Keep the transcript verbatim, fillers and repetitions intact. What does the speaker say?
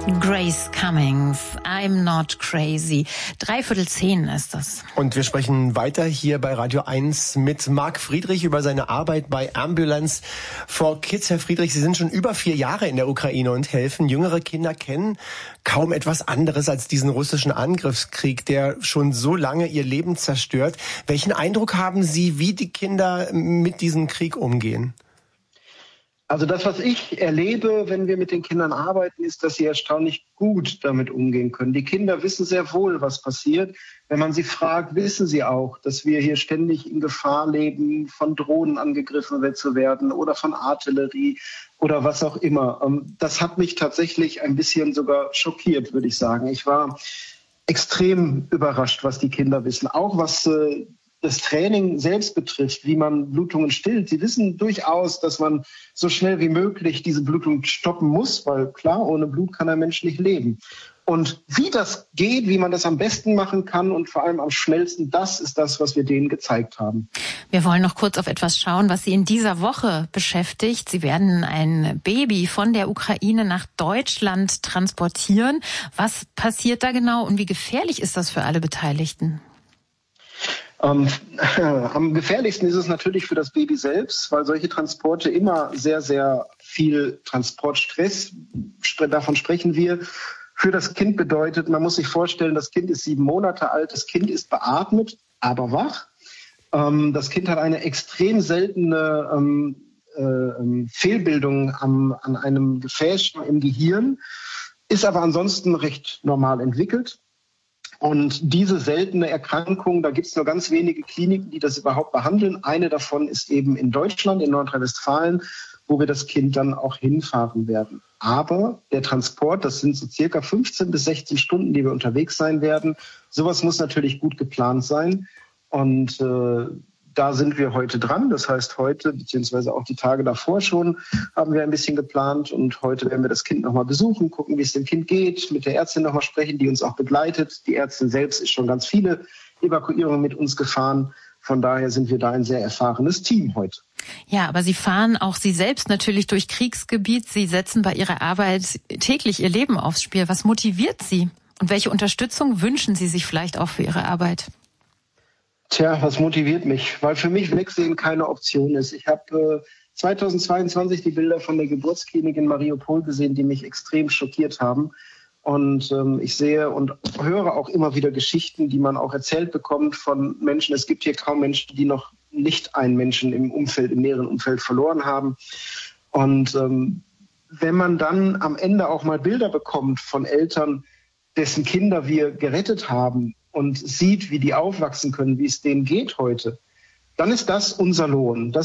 Grace Cummings, I'm not crazy. Dreiviertel zehn ist das. Und wir sprechen weiter hier bei Radio eins mit Marc Friedrich über seine Arbeit bei Ambulance for Kids. Herr Friedrich, Sie sind schon über vier Jahre in der Ukraine und helfen. Jüngere Kinder kennen kaum etwas anderes als diesen russischen Angriffskrieg, der schon so lange ihr Leben zerstört. Welchen Eindruck haben Sie, wie die Kinder mit diesem Krieg umgehen? Also das, was ich erlebe, wenn wir mit den Kindern arbeiten, ist, dass sie erstaunlich gut damit umgehen können. Die Kinder wissen sehr wohl, was passiert. Wenn man sie fragt, wissen sie auch, dass wir hier ständig in Gefahr leben, von Drohnen angegriffen zu werden oder von Artillerie oder was auch immer. Das hat mich tatsächlich ein bisschen sogar schockiert, würde ich sagen. Ich war extrem überrascht, was die Kinder wissen. Auch was das Training selbst betrifft, wie man Blutungen stillt. Sie wissen durchaus, dass man so schnell wie möglich diese Blutung stoppen muss, weil klar, ohne Blut kann ein Mensch nicht leben. Und wie das geht, wie man das am besten machen kann und vor allem am schnellsten, das ist das, was wir denen gezeigt haben. Wir wollen noch kurz auf etwas schauen, was Sie in dieser Woche beschäftigt. Sie werden ein Baby von der Ukraine nach Deutschland transportieren. Was passiert da genau und wie gefährlich ist das für alle Beteiligten? Ähm, äh, am gefährlichsten ist es natürlich für das Baby selbst, weil solche Transporte immer sehr, sehr viel Transportstress, davon sprechen wir, für das Kind bedeutet. Man muss sich vorstellen, das Kind ist sieben Monate alt, das Kind ist beatmet, aber wach. Ähm, das Kind hat eine extrem seltene ähm, äh, Fehlbildung am, an einem Gefäß im Gehirn, ist aber ansonsten recht normal entwickelt. Und diese seltene Erkrankung, da gibt es nur ganz wenige Kliniken, die das überhaupt behandeln. Eine davon ist eben in Deutschland, in Nordrhein-Westfalen, wo wir das Kind dann auch hinfahren werden. Aber der Transport, das sind so circa fünfzehn bis sechzehn Stunden, die wir unterwegs sein werden. Sowas muss natürlich gut geplant sein. Und äh, da sind wir heute dran. Das heißt, heute, beziehungsweise auch die Tage davor schon, haben wir ein bisschen geplant. Und heute werden wir das Kind nochmal besuchen, gucken, wie es dem Kind geht, mit der Ärztin nochmal sprechen, die uns auch begleitet. Die Ärztin selbst ist schon ganz viele Evakuierungen mit uns gefahren. Von daher sind wir da ein sehr erfahrenes Team heute. Ja, aber Sie fahren auch Sie selbst natürlich durch Kriegsgebiet. Sie setzen bei Ihrer Arbeit täglich Ihr Leben aufs Spiel. Was motiviert Sie? Und welche Unterstützung wünschen Sie sich vielleicht auch für Ihre Arbeit? Tja, was motiviert mich? Weil für mich Wegsehen keine Option ist. Ich habe äh, zweitausendzweiundzwanzig die Bilder von der Geburtsklinik in Mariupol gesehen, die mich extrem schockiert haben. Und ähm, ich sehe und höre auch immer wieder Geschichten, die man auch erzählt bekommt von Menschen. Es gibt hier kaum Menschen, die noch nicht einen Menschen im Umfeld, im näheren Umfeld verloren haben. Und ähm, wenn man dann am Ende auch mal Bilder bekommt von Eltern, dessen Kinder wir gerettet haben, und sieht, wie die aufwachsen können, wie es denen geht heute, dann ist das unser Lohn. Das